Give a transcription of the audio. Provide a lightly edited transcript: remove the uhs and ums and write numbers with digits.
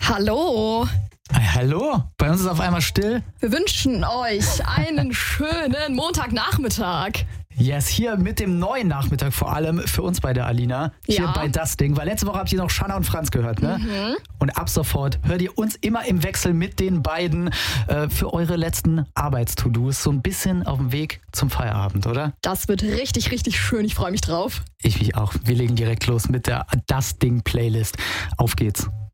Hallo. Hallo, bei uns ist auf einmal still. Wir wünschen euch einen schönen Montagnachmittag. Yes, hier mit dem neuen Nachmittag vor allem für uns bei der Alina. Hier Ja. bei Das Ding, weil letzte Woche habt ihr noch Shanna und Franz gehört, ne? Und ab sofort hört ihr uns immer im Wechsel mit den beiden für eure letzten Arbeits-To-Dos so ein bisschen auf dem Weg zum Feierabend, oder? Das wird richtig, richtig schön. Ich freue mich drauf. Ich mich auch. Wir legen direkt los mit der Das Ding Playlist. Auf geht's.